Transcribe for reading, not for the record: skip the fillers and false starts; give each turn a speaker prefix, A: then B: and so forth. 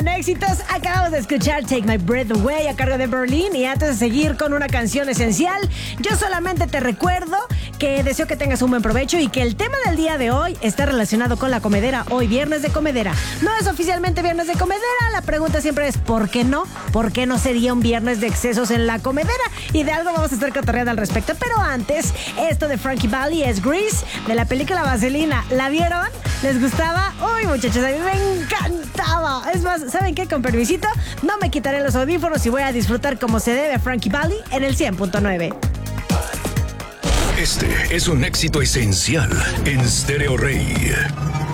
A: en éxitos, acabamos de escuchar Take My Breath Away a cargo de Berlin. Y antes de seguir con una canción esencial, yo solamente te recuerdo que deseo que tengas un buen provecho y que el tema del día de hoy está relacionado con la comedera. Hoy, viernes de comedera. No es oficialmente viernes de comedera. La pregunta siempre es ¿por qué no? ¿Por qué no sería un viernes de excesos en la comedera? Y de algo vamos a estar cotorreando al respecto. Pero antes, esto de Frankie Valli es Grease, de la película Vaselina. ¿La vieron? ¿Les gustaba? Uy, muchachos, a mí me encantaba. Es más, ¿saben qué? Con permisito, no me quitaré los audífonos y voy a disfrutar como se debe a Frankie Valli en el 100.9.
B: Este es un éxito esencial en Stereo Rey.